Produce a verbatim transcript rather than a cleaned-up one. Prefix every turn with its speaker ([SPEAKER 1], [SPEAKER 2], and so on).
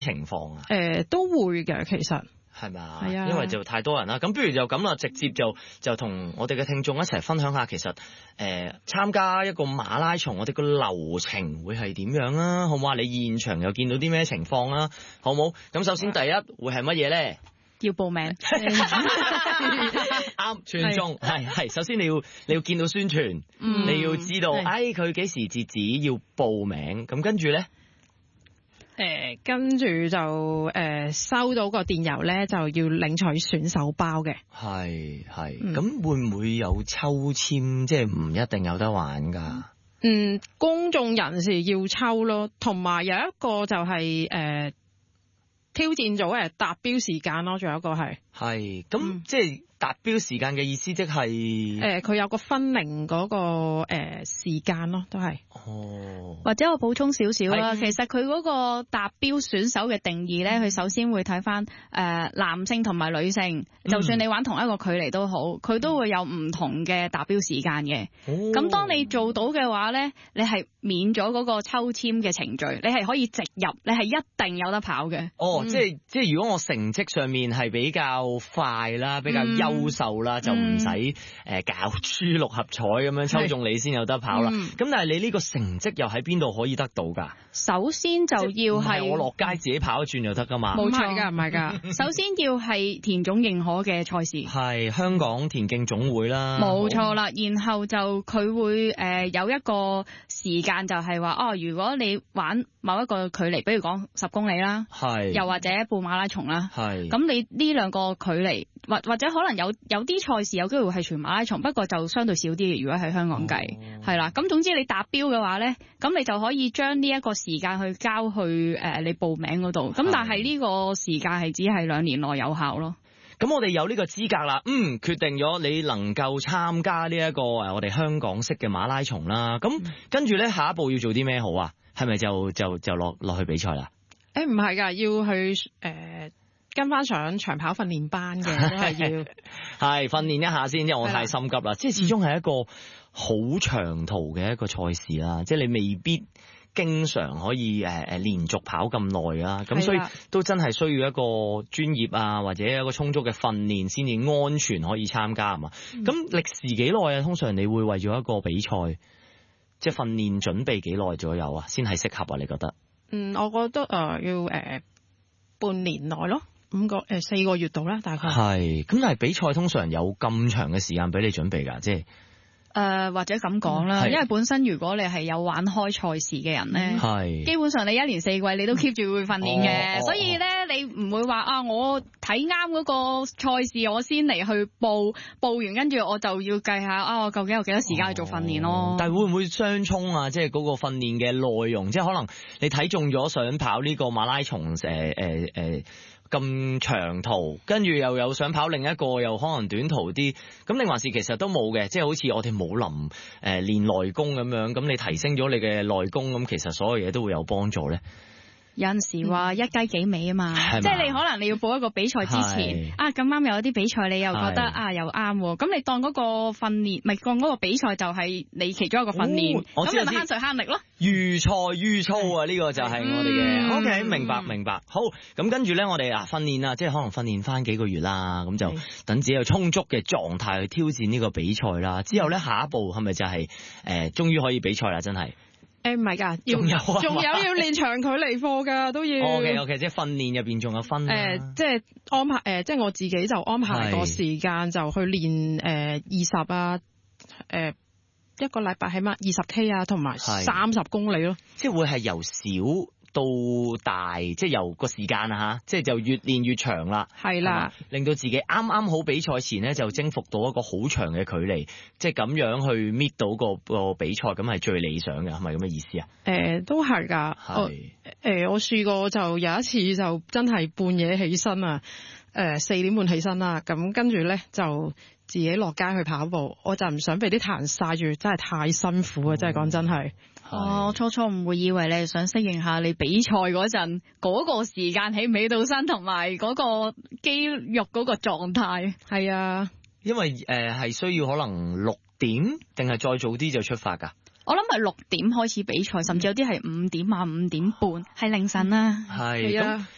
[SPEAKER 1] 情況啊？
[SPEAKER 2] 誒、呃、都會嘅，其實
[SPEAKER 1] 係咪啊？
[SPEAKER 2] 係啊，
[SPEAKER 1] 因為就太多人啦。咁不如就咁啦，直接就就同我哋嘅聽眾一齊分享下，其實誒參、呃、加一個馬拉松，我哋個流程會係點樣啊？好唔好啊？你現場又見到啲咩情況啊？好唔好？咁首先第一會係乜嘢咧？
[SPEAKER 3] 要報名，
[SPEAKER 1] 啱，全中係係。首先你要你要見到宣傳，
[SPEAKER 3] 嗯、
[SPEAKER 1] 你要知道，哎佢幾時截止要報名，咁跟住咧，
[SPEAKER 2] 誒跟住就誒、呃、收到個電郵咧，就要領取選手包嘅。
[SPEAKER 1] 係係，咁、嗯、會唔會有抽籤？即係唔一定有得玩㗎。
[SPEAKER 2] 嗯，公眾人士要抽咯，同埋有一個就係、是、誒。呃挑戰組誒達標時間咯，仲有一個係
[SPEAKER 1] 係咁，嗯、即係達標時間嘅意思，即係
[SPEAKER 2] 誒佢有個分齡嗰、那個誒、呃、時間咯，都係
[SPEAKER 1] 哦。
[SPEAKER 3] 或者我補充少少啦，其實佢嗰個達標選手嘅定義咧，佢首先會睇翻誒男性同埋女性，嗯、就算你玩同一個距離都好，佢都會有唔同嘅達標時間嘅。咁、哦、當你做到嘅話咧，你係免咗嗰個抽籤嘅程序，你係可以直入，你係一定有得跑嘅。
[SPEAKER 1] 哦，嗯、即係即係如果我成績上面係比較快啦，比較優秀啦，嗯、就唔使誒搞豬六合彩咁樣抽中你先有得跑啦。咁、嗯、但係你呢個成績又喺邊度可以得到㗎？
[SPEAKER 3] 首先就要係
[SPEAKER 1] 我落街自己跑一轉就得㗎嘛？
[SPEAKER 2] 冇錯㗎，唔係㗎。
[SPEAKER 3] 首先要係田總認可嘅賽事，
[SPEAKER 1] 係香港田徑總會啦。
[SPEAKER 3] 冇錯啦，然後就佢會誒、呃、有一個時間就係話哦，如果你玩某一個距離，比如講十公里啦，係又或者半馬拉松啦，係咁你呢兩個距離或或者可能有有啲賽事有機會係全馬拉松，不過就相對少啲。如果喺香港計係啦，咁、哦、總之你達標嘅話咧，咁你就可以將呢一個時間去交去誒、呃、你報名嗰度。咁但係呢個時間係只係兩年內有效咯。
[SPEAKER 1] 咁我哋有呢個資格啦，嗯，決定咗你能夠參加呢一個誒我哋香港式嘅馬拉松啦。咁、嗯、跟住咧下一步要做啲咩好啊？係咪就就就落落去比賽啦？誒
[SPEAKER 2] 唔係㗎，要去誒、呃、跟翻上長跑訓練班嘅，都係要
[SPEAKER 1] 係訓練一下先，因為我太心急啦。即係始終係一個好長途嘅一個賽事啦，即係你未必經常可以誒誒、呃、連續跑咁耐啊，咁所以都真係需要一個專業啊，或者一個充足嘅訓練先至安全可以參加啊嘛。咁歷時幾耐啊？通常你會為咗一個比賽，即係訓練準備幾耐左右啊，先係適合啊？你覺得？
[SPEAKER 2] 嗯，我覺得誒、呃、要誒、呃、半年內咯，五個誒、呃、四個月度啦，大概
[SPEAKER 1] 係。咁但係比賽通常有咁長嘅時間俾你準備㗎，即係。
[SPEAKER 3] 誒、呃、或者咁講啦，因為本身如果你係有玩開賽事嘅人咧，係基本上你一年四季你都 keep 住會訓練嘅，哦、所以咧你唔會話啊我睇啱嗰個賽事我先嚟去報，報完跟住我就要計下啊我究竟有幾多時間去做訓練咯。哦、
[SPEAKER 1] 但係會唔會相衝啊？即係嗰個訓練嘅內容，即係可能你睇中咗想跑呢個馬拉松誒誒誒咁長途，跟住又有想跑另一個又可能短途啲，咁定還是其實都冇嘅，即係好似我哋武林誒練內功咁樣，咁你提升咗你嘅內功，咁其實所有嘢都會有幫助咧。
[SPEAKER 3] 有陣時話一雞幾尾啊嘛，
[SPEAKER 1] 嗯、
[SPEAKER 3] 即係你可能你要報一個比賽之前啊，咁啱有一啲比賽你又覺得啊又啱，咁你當嗰個訓練咪當嗰個比賽就係你其中一個訓練，咁你咪慳水慳力咯。
[SPEAKER 1] 預賽預操啊，呢、呢個就係我哋嘅。嗯、OK， 明白明白。好，咁跟住咧，我哋啊訓練啊，即係可能訓練翻幾個月啦，咁就等自己有充足嘅狀態去挑戰呢個比賽啦。之後咧，下一步係咪就係、是、誒，終、呃、於可以比賽啦？真係。
[SPEAKER 2] 誒唔係㗎，仲有仲有要練長距離課㗎，都要。
[SPEAKER 1] O K O K， 即係訓練入邊仲有分。誒、
[SPEAKER 2] 呃，即係安排誒、呃，即係我自己就安排個時間就去練誒二十啊，誒、呃、一個禮拜起碼二十 K 啊，同埋三十公里咯。
[SPEAKER 1] 即係會係由少到大，即係由個時間啊吓，即係就越練越長啦。係啦，令到自己啱啱好比賽前咧就征服到一個好長嘅距離，即係咁樣去搣到個個比賽，咁係最理想嘅，係咪咁嘅意思啊？誒、呃，都係噶。係。誒、呃，我試過就有一次就真係半夜起身啊，誒、呃，四點半起身啦，咁跟住咧就自己落街去跑步，我就唔想俾啲太陽曬住，真係太辛苦啊！真係講真係。
[SPEAKER 3] 哦，我初初唔會以為你係想適應下你比賽嗰陣嗰個時間起唔起到身，同埋嗰個肌肉嗰個狀態。係啊，因為誒係、呃、需要可能六點定係再早啲就出發㗎。我諗係六點開始比賽，甚至有啲係五點啊、五點半，係凌晨啦。係咁